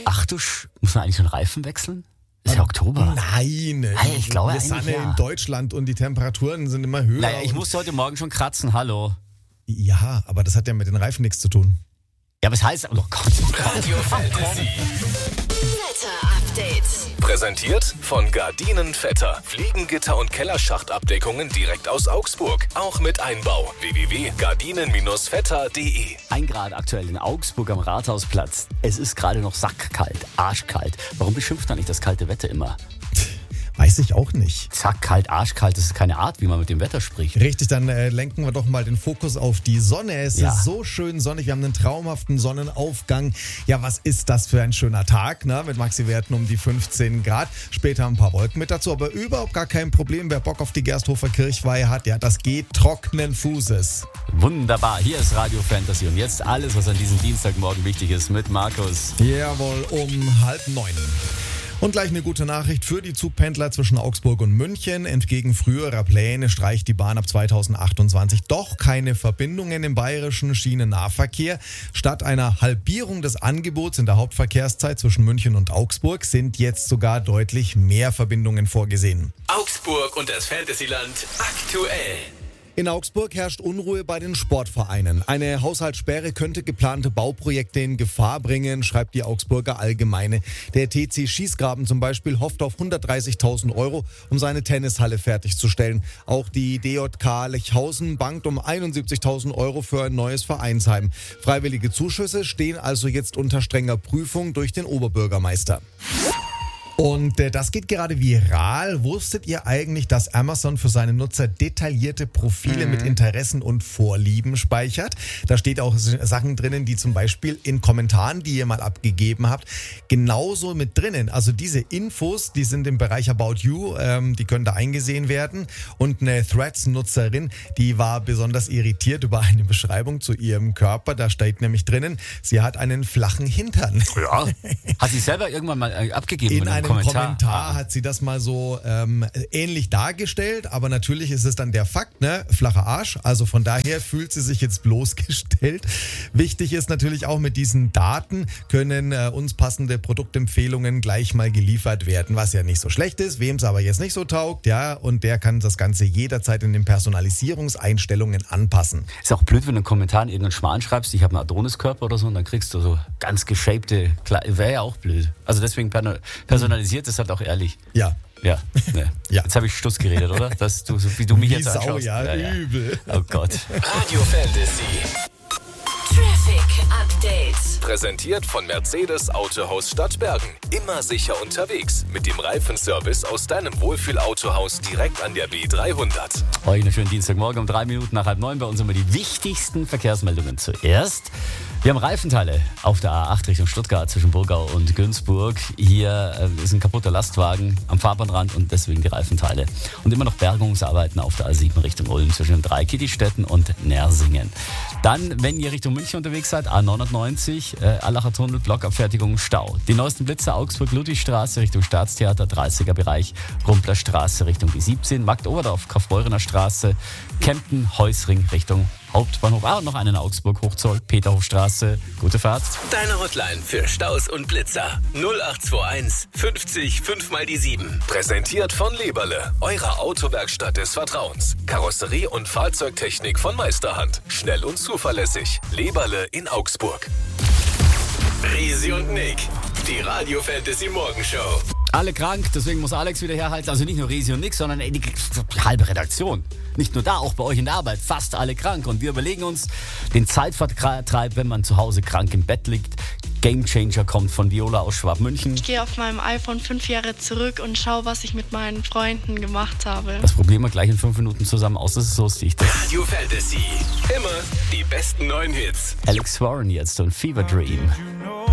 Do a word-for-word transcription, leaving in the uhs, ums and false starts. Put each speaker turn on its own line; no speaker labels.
Ach du, Sch- muss man eigentlich schon Reifen wechseln? Ist ja Oktober.
Nein,
Hey, ich glaube
wir
eigentlich,
sind ja
ja.
in Deutschland und die Temperaturen sind immer höher.
Naja, ich
und-
musste heute Morgen schon kratzen, hallo.
Ja, aber das hat ja mit den Reifen nichts zu tun.
Ja, was heißt, oh Gott.
Radio Fantasy.
Wetter-Update.
Präsentiert von Gardinen Vetter. Fliegengitter und Kellerschachtabdeckungen direkt aus Augsburg. Auch mit Einbau. w w w punkt gardinen vetter punkt d e.
Ein Grad aktuell in Augsburg am Rathausplatz. Es ist gerade noch sackkalt, arschkalt. Warum beschimpft man nicht das kalte Wetter immer?
Weiß ich auch nicht.
Sackkalt, arschkalt, das ist keine Art, wie man mit dem Wetter spricht.
Richtig, dann äh, lenken wir doch mal den Fokus auf die Sonne. Es
Ja.
ist so schön sonnig, wir haben einen traumhaften Sonnenaufgang. Ja, was ist das für ein schöner Tag, ne? Mit Maxi-Werten um die fünfzehn Grad. Später ein paar Wolken mit dazu, aber überhaupt gar kein Problem. Wer Bock auf die Gersthofer Kirchweihe hat, ja, das geht trockenen Fußes.
Wunderbar, hier ist Radio Fantasy und jetzt alles, was an diesem Dienstagmorgen wichtig ist mit Markus.
Jawohl, um halb neun. Und gleich eine gute Nachricht für die Zugpendler zwischen Augsburg und München. Entgegen früherer Pläne streicht die Bahn ab zweitausendachtundzwanzig doch keine Verbindungen im bayerischen Schienennahverkehr. Statt einer Halbierung des Angebots in der Hauptverkehrszeit zwischen München und Augsburg sind jetzt sogar deutlich mehr Verbindungen vorgesehen.
Augsburg und das Fantasyland aktuell.
In Augsburg herrscht Unruhe bei den Sportvereinen. Eine Haushaltssperre könnte geplante Bauprojekte in Gefahr bringen, schreibt die Augsburger Allgemeine. Der T C Schießgraben zum Beispiel hofft auf hundertdreißigtausend Euro, um seine Tennishalle fertigzustellen. Auch die D J K Lechhausen bangt um einundsiebzigtausend Euro für ein neues Vereinsheim. Freiwillige Zuschüsse stehen also jetzt unter strenger Prüfung durch den Oberbürgermeister. Und äh, das geht gerade viral. Wusstet ihr eigentlich, dass Amazon für seine Nutzer detaillierte Profile mhm. mit Interessen und Vorlieben speichert? Da steht auch Sachen drinnen, die zum Beispiel in Kommentaren, die ihr mal abgegeben habt, genauso mit drinnen. Also diese Infos, die sind im Bereich About You, ähm, die können da eingesehen werden. Und eine Threads-Nutzerin, die war besonders irritiert über eine Beschreibung zu ihrem Körper. Da steht nämlich drinnen, sie hat einen flachen Hintern.
Ja. Hat sie selber irgendwann mal äh, abgegeben?
In einem Kommentar, Kommentar
ah.
hat sie das mal so ähm, ähnlich dargestellt, aber natürlich ist es dann der Fakt, ne? Flacher Arsch, also von daher fühlt sie sich jetzt bloßgestellt. Wichtig ist natürlich auch, mit diesen Daten können äh, uns passende Produktempfehlungen gleich mal geliefert werden, was ja nicht so schlecht ist, wem es aber jetzt nicht so taugt, ja, und der kann das Ganze jederzeit in den Personalisierungseinstellungen anpassen.
Ist auch blöd, wenn du einen Kommentar in irgendeinen Schmarrn schreibst, ich habe einen Adoniskörper oder so, und dann kriegst du so ganz geshapte, wäre ja auch blöd. Also deswegen personalisiert ist halt auch ehrlich.
Ja.
Ja, ne.
Ja.
Jetzt habe ich Stuss geredet, oder? Dass du, so wie du mich
Wie
jetzt
Sau,
anschaust.
ja,
ja, ja.
übel.
Oh Gott.
Radio Fantasy.
Traffic Update.
Präsentiert von Mercedes Autohaus Stadtbergen. Immer sicher unterwegs. Mit dem Reifenservice aus deinem Wohlfühlautohaus direkt an der B dreihundert.
Euch einen schönen Dienstagmorgen um drei Minuten nach halb neun. Bei uns immer die wichtigsten Verkehrsmeldungen zuerst. Wir haben Reifenteile auf der A acht Richtung Stuttgart zwischen Burgau und Günzburg. Hier ist ein kaputter Lastwagen am Fahrbahnrand und deswegen die Reifenteile. Und immer noch Bergungsarbeiten auf der A sieben Richtung Ulm zwischen Dreikitti-Städten und Nersingen. Dann, wenn ihr Richtung München unterwegs seid, A neunundneunzig, äh, Allacher Tunnel, Blockabfertigung, Stau. Die neuesten Blitze, Augsburg-Ludwigstraße Richtung Staatstheater, dreißiger Bereich, Rumpler Straße Richtung B siebzehn, Markt-Oberdorf, Kaufbeurener Straße, Kempten, Heusring Richtung Hauptbahnhof. Ah, und noch einen in Augsburg, Hochzoll, Peterhofstraße. Gute Fahrt.
Deine Hotline für Staus und Blitzer. null acht zwei eins fünfzig fünf mal die sieben. Präsentiert von Leberle, eurer Autowerkstatt des Vertrauens. Karosserie und Fahrzeugtechnik von Meisterhand. Schnell und zuverlässig. Leberle in Augsburg. Risi und Nick, die Radio Fantasy Morgenshow.
Alle krank, deswegen muss Alex wieder herhalten. Also nicht nur Resi und Nick, sondern ey, die, die halbe Redaktion. Nicht nur da, auch bei euch in der Arbeit. Fast alle krank. Und wir überlegen uns den Zeitvertreib, wenn man zu Hause krank im Bett liegt. Gamechanger kommt von Viola aus Schwabmünchen.
Ich gehe auf meinem iPhone fünf Jahre zurück und schaue, was ich mit meinen Freunden gemacht habe.
Das probieren wir gleich in fünf Minuten zusammen aus. Das ist lustig. Das
Radio Fantasy. Immer die besten neuen Hits.
Alex Warren jetzt und Fever Dream.